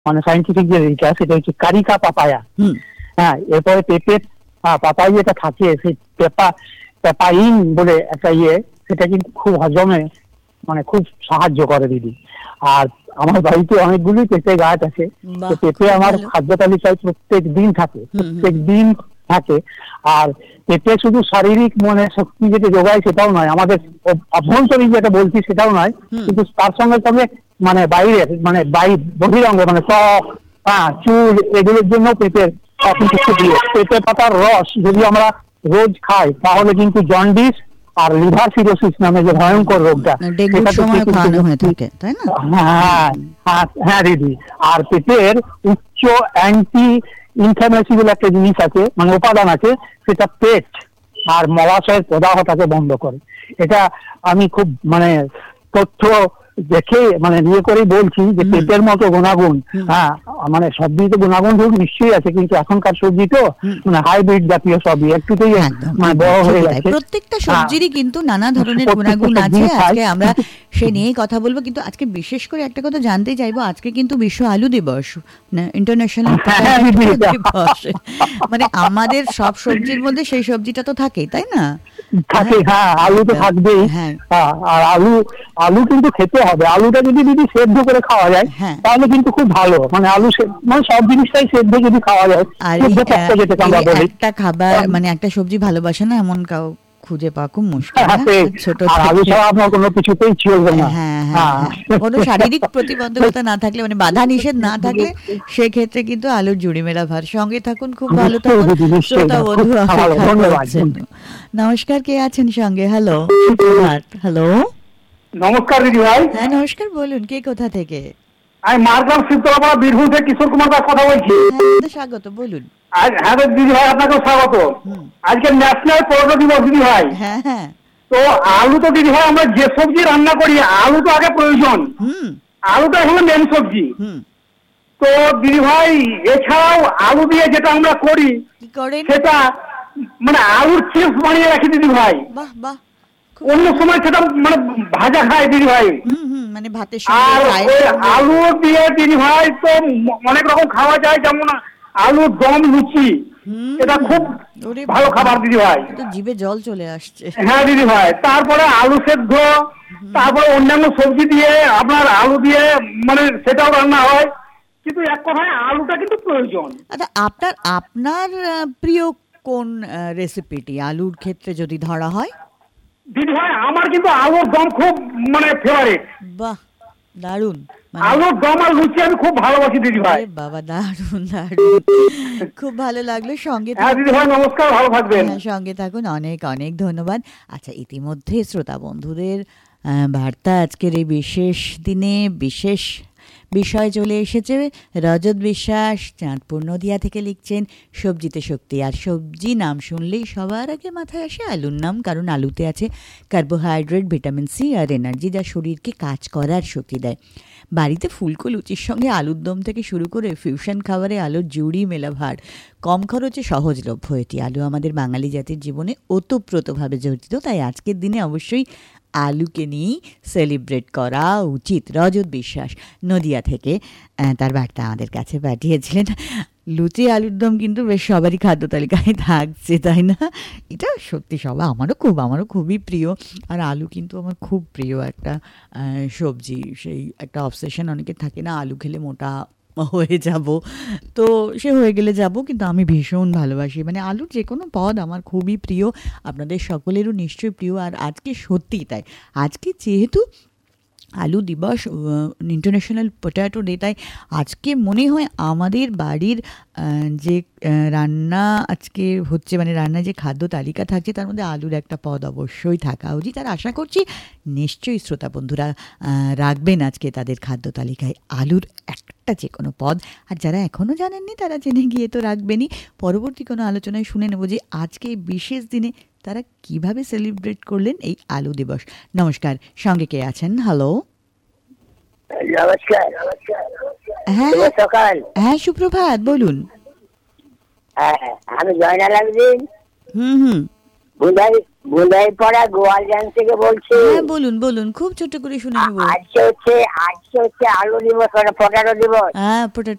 মানে সায়েন্টিফিক যে রিটা সেটা হচ্ছে কারিকা পাপায়া। হ্যাঁ, এরপরে পেঁপে পাপাই যেটা থাকে সেই পেপাইন বলে একটা সেটা কিন্তু খুব হজমে মানে খুব সাহায্য করে দিদি। আর আমার বাড়িতে অনেকগুলি পেঁপে গাছ আছে, পেঁপে আমার খাদ্য তালিকায় প্রত্যেক দিন থাকে। আর পেঁপে শুধু শারীরিক মানে শক্তি যেটা যোগায় সেটাও নয়, আমাদের অভ্যন্তরীণ যেটা বলছি সেটাও নয়, কিন্তু তার সঙ্গে সঙ্গে মানে বাইরের মানে বহিরঙ্গ মানে ত্বক, চুল, এগুলোর জন্য পেঁপে পেঁপে পাতার রস যদি আমরা রোজ খাই তাহলে কিন্তু জন্ডিস আর লিভার সিরোসিস নামে যে ভয়ঙ্কর রোগটা হ্যাঁ দিদি। আর পেঁপের উচ্চ অ্যান্টি ইনফ্ল্যামেটরি বলে একটা জিনিস আছে, মানে উপাদান আছে, সেটা পেট আর মলাশয়ের প্রদাহটাকে বন্ধ করে। এটা আমি খুব মানে তথ্য দেখে মানে নিয়ে করেই বলছি যে পেঁপের মতো গুণাগুণ, মানে সবজিতে গুণাগুণ নিশ্চয়ই আছে, কিন্তু এখনকার সবজি তো মানে হাইব্রিড জাতীয় সবজি একটুতেই মানে বড় হয়ে যাচ্ছে। প্রত্যেকটা সবজিরই কিন্তু নানা ধরনের গুণাগুণ আছে, আজকে আমরা সে নিয়েই কথা বলবো। কিন্তু আজকে বিশেষ করে একটা কথা জানতে চাইবো, আজকে কিন্তু বিশ্ব আলু দিবস, ইন্টারন্যাশনাল দিবস। মানে আমাদের সব সবজির মধ্যে সেই সবজিটা তো থাকেই, তাই না? থাকে, হ্যাঁ, আলু তো থাকবেই। আর আলু কিন্তু খেতে হবে। আলুটা যদি সেদ্ধ করে খাওয়া যায় তাহলে কিন্তু খুব ভালো, মানে আলু মানে সব জিনিসটাই সেদ্ধ যদি খাওয়া যায়। একটা খাবার মানে একটা সবজি ভালোবাসে না এমন কাউ খুঁজে পাওয়া খুব মুশকিল। ছোট আলু ছাড়া আপনার কোনো কিছুতেই চলবে না। কোনো শারীরিক প্রতিবন্ধকতা না থাকলে, মানে বাধা নিষেধ না থাকলে, সেক্ষেত্রে কিন্তু আলুর জুড়ি মেলা ভার। সঙ্গে থাকুন, খুব ভালো থাকুন শ্রোতা বন্ধু। নমস্কার, কে আছেন সঙ্গে? হ্যালো, হ্যালো, নমস্কার দিদি ভাই। হ্যাঁ নমস্কার, বলুন কে কোথা থেকে? আমি মারগ্রাম শিবতলাপাড়া বীরভূম থেকে কিশোর কুমার দাস কথা বলছি। স্বাগত, বলুন। হ্যাঁ দিদি ভাই, আপনাকেও স্বাগত। আজকে ন্যাশনাল পরোটা দিবস দিদি ভাই। হ্যাঁ, তো আলু তো দিদি ভাই আমরা যে সবজি রান্না করি আলু তো আগে প্রয়োজন, আলুটা হলো মেন সবজি। তো দিদি ভাই এছাড়াও আলু দিয়ে যেটা আমরা করি সেটা মানে আলুর চিপস বানিয়ে রাখি দিদি ভাই। বাহ, অন্য সময় সেটা মানে ভাজা খায় দিদি ভাই। মানে ভাতের সঙ্গে আলু দিয়ে দিদি ভাই তো অনেক রকম খাওয়া যায়, যেমন আলুর দম লুচি, এটা খুব ভালো খাবার দিদি ভাই। জিভে জল চলে আসছে। হ্যাঁ দিদি ভাই, তারপরে আলু সেদ্ধ, তারপরে অন্যান্য সবজি দিয়ে আপনার আলু দিয়ে মানে সেটাও রান্না হয়, কিন্তু এক কথায় আলুটা কিন্তু প্রয়োজন। আচ্ছা, আপনার প্রিয় কোন রেসিপিটি আলুর ক্ষেত্রে যদি ধরা হয়? দিদি ভাই আমার কিন্তু আলুর দম খুব মানে ফেভারিট। বাহ, দারুণ। আলুর দম আর লুচি আমি খুব ভালোবাসি দিদি ভাই। বাবা, দারুণ, খুব ভালো লাগলো। সঙ্গে দিদি ভাই নমস্কার, ভালো থাকবেন। সঙ্গে থাকুন, অনেক অনেক ধন্যবাদ। আচ্ছা, ইতিমধ্যে শ্রোতা বন্ধুদের বার্তা আজকের এই বিশেষ দিনে বিশেষ বিষয় চলে এসেছে। রজত বিশ্বাস চাঁদপুর নদিয়া থেকে লিখছেন, সবজিতে শক্তি। আর সবজি নাম শুনলেই সবার আগে মাথায় আসে আলুর নাম, কারণ আলুতে আছে কার্বোহাইড্রেট, ভিটামিন সি আর এনার্জি, যা শরীরকে কাজ করার শক্তি দেয়। বাড়িতে ফুলকো লুচির সঙ্গে আলুর দম থেকে শুরু করে ফিউশন খাবারে আলুর জুড়ি মেলা ভার। কম খরচে সহজলভ্য এটি। আলু আমাদের বাঙালি জাতির জীবনে ওতপ্রোতভাবে জড়িত, তাই আজকের দিনে অবশ্যই আলুকে নিয়েই সেলিব্রেট করা উচিত। রজত বিশ্বাস নদিয়া থেকে তার বার্তা আমাদের কাছে পাঠিয়েছিলেন। লুচি আলুর দম কিন্তু বেশ সবারই খাদ্য তালিকায় থাকছে, তাই না? এটা সত্যি আমারও খুবই প্রিয়। আর আলু কিন্তু আমার খুব প্রিয় একটা সবজি। সেই একটা অবসেশন অনেকের থাকে না, আলু খেলে মোটা হয়ে যাব, তো সে হয়ে গেলে যাব, কিন্তু আমি ভীষণ ভালোবাসি, মানে আলুর যে কোনো পদ আমার খুবই প্রিয়। আপনাদের সকলেরও নিশ্চয়ই প্রিয়। আর আজকে সত্যিই তাই, আজকে যেহেতু আলু দিবস, ইন্টারন্যাশনাল পটেটো ডে, তাই আজকে মনে হয় আমাদের বাড়ির যে রান্না আজকে হচ্ছে, মানে রান্নার যে খাদ্য তালিকা থাকছে তার মধ্যে আলুর একটা পদ অবশ্যই থাকা উচিত। আর আশা করছি নিশ্চয়ই শ্রোতা বন্ধুরা রাখবেন আজকে তাদের খাদ্য তালিকায় আলুর একটা যে কোনো পদ। আর যারা এখনও জানেননি তারা জেনে গিয়ে তো রাখবেনই। পরবর্তী কোনো আলোচনায় শুনে নেব যে আজকে বিশেষ দিনে তারা কিভাবে সেলিব্রেট করলেন এই আলু দিবস। নমস্কার, সঙ্গে কে আছেন? হ্যালো, নমস্কার। হ্যাঁ সকাল। হ্যাঁ, সুপ্রভাত, বলুন। আমি জয়নাল আবেদিন বুধাইপাড়া গোয়ালজান থেকে বলছি। হ্যাঁ, বলুন, খুব ছোট করে শুনে নেব। আজকে হচ্ছে আলু দিবস, পটেটো দিবস। হ্যাঁ, পটেটো